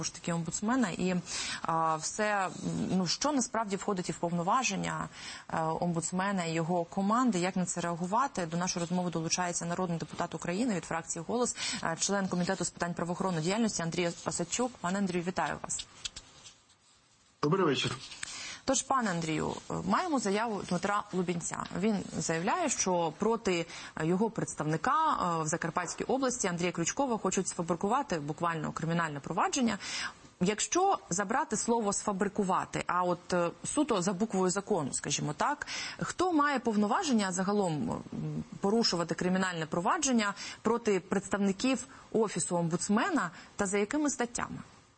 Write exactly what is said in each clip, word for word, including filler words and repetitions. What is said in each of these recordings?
ж таки омбудсмена, і а, все, ну, що насправді входить і в повноваження а, омбудсмена і його команди, як на це реагувати. До нашої розмови долучається народний депутат України від фракції «Голос», а, член Комітету з питань правоохоронної діяльності Андрій Осадчук. Пане Андрію, вітаю вас. Добрий вечір. Тож, пане Андрію, маємо заяву Дмитра Лубінця. Він заявляє, що проти його представника в Закарпатській області Андрія Крючкова хочуть сфабрикувати буквально кримінальне провадження. Якщо забрати слово «сфабрикувати», а от суто за буквою закону, скажімо так, хто має повноваження загалом порушувати кримінальне провадження проти представників Офісу омбудсмена та за якими статтями?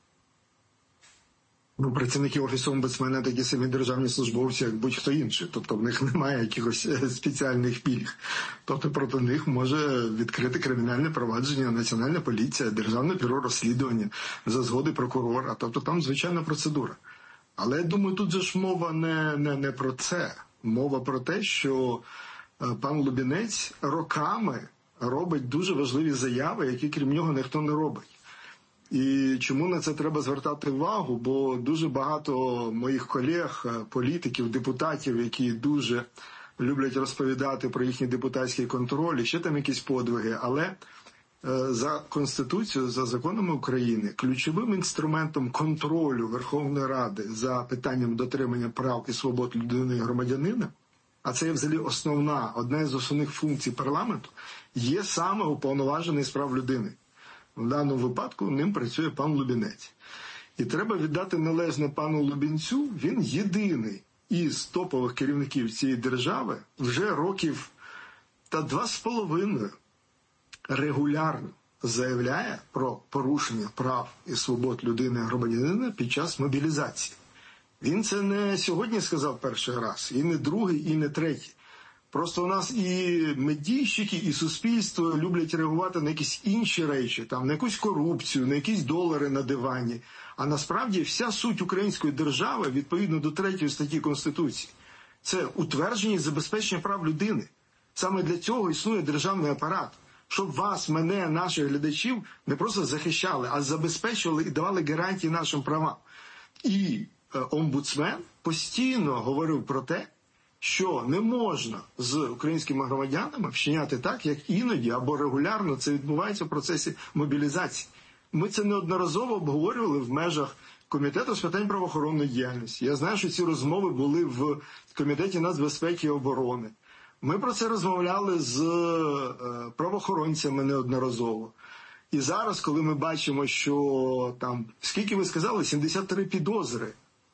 Ну, працівники Офісу омбудсмена такі самі державні службовці, як будь-хто інший. Тобто в них немає якихось спеціальних пільг. Тобто проти них може відкрити кримінальне провадження Національна поліція, Державне бюро розслідування, за згоди прокурора. Тобто там звичайна процедура. Але я думаю, тут же ж мова не, не, не про це. Мова про те, що пан Лубінець роками робить дуже важливі заяви, які крім нього ніхто не робить. І чому на це треба звертати увагу? Бо дуже багато моїх колег, політиків, депутатів, які дуже люблять розповідати про їхній депутатський контроль, і ще там якісь подвиги, але за Конституцією, за законами України, ключовим інструментом контролю Верховної Ради за питанням дотримання прав і свобод людини і громадянина, а це є взагалі основна, одна з основних функцій парламенту, є саме уповноважений з прав людини. В даному випадку ним працює пан Лубінець. І треба віддати належне пану Лубінцю, він єдиний із топових керівників цієї держави вже років та два з половиною регулярно заявляє про порушення прав і свобод людини і громадянина під час мобілізації. Він це не сьогодні сказав перший раз, і не другий, і не третій. Просто у нас і медійщики, і суспільство люблять реагувати на якісь інші речі, там, на якусь корупцію, на якісь долари на дивані. А насправді вся суть української держави, відповідно до третьої статті Конституції, це утвердження і забезпечення прав людини. Саме для цього існує державний апарат. Щоб вас, мене, наших глядачів не просто захищали, а забезпечували і давали гарантії нашим правам. І е, омбудсмен постійно говорив про те, що не можна з українськими громадянами вчиняти так, як іноді або регулярно це відбувається в процесі мобілізації. Ми це неодноразово обговорювали в межах Комітету з питань правоохоронної діяльності. Я знаю, що ці розмови були в Комітеті нацбезпеки і оборони. Ми про це розмовляли з правоохоронцями неодноразово. І зараз, коли ми бачимо, що там, скільки ви сказали, сімдесят три підозри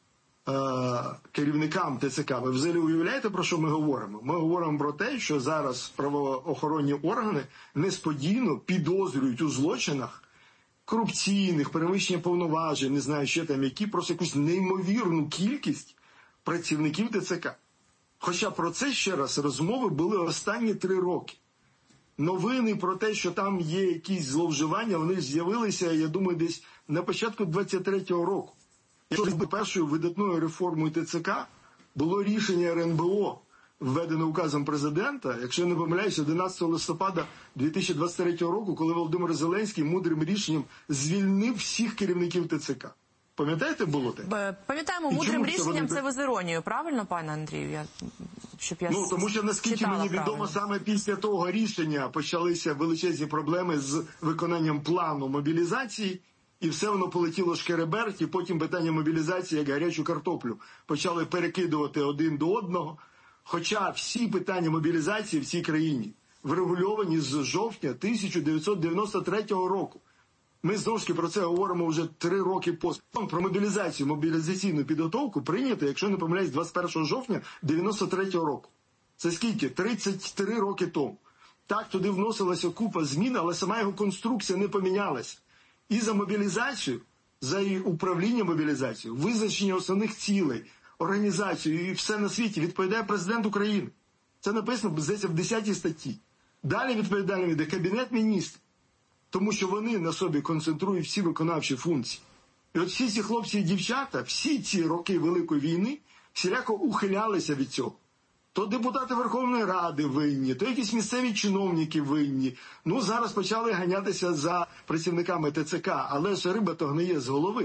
керівникам ТЦК. Ви взагалі уявляєте, про що ми говоримо? Ми говоримо про те, що зараз правоохоронні органи несподівано підозрюють у злочинах корупційних, перевищення повноважень, не знаю, ще там які, просто якусь неймовірну кількість працівників ТЦК. Хоча про це, ще раз, розмови були останні три роки. Новини про те, що там є якісь зловживання, вони з'явилися, я думаю, десь на початку двадцять третього року. Якщо першою видатною реформою ТЦК було рішення ер ен бе о, введене указом президента, якщо я не помиляюся, одинадцятого листопада дві тисячі двадцять третього року, коли Володимир Зеленський мудрим рішенням звільнив всіх керівників ТЦК. Пам'ятаєте, було те? Пам'ятаємо, мудрим рішенням це ви з іронією, правильно, пане Андрію? Я... Щоб я ну, тому що, наскільки мені відомо, правильно. Саме після того рішення почалися величезні проблеми з виконанням плану мобілізації, і все воно полетіло шкереберть, і потім питання мобілізації, як гарячу картоплю, почали перекидувати один до одного. Хоча всі питання мобілізації в цій країні врегульовані з жовтня тисяча дев'ятсот дев'яносто третього року. Ми знову ж таки про це говоримо вже три роки поспіль. Про мобілізацію, мобілізаційну підготовку прийнято, якщо не помиляюсь, двадцять першого жовтня дев'яносто третього року. Це скільки? тридцять три роки тому. Так, туди вносилася купа змін, але сама його конструкція не помінялася. І за мобілізацію, за її управління мобілізацією, визначення основних цілей, організацію і все на світі відповідає президент України. Це написано, здається, в десятій статті. Далі відповідальним йде Кабінет міністрів, тому що вони на собі концентрують всі виконавчі функції. І от всі ці хлопці і дівчата, всі ці роки Великої війни, всіляко ухилялися від цього. То депутати Верховної Ради винні, то якісь місцеві чиновники винні. Ну, зараз почали ганятися за працівниками ТЦК, але ж риба то гниє з голови.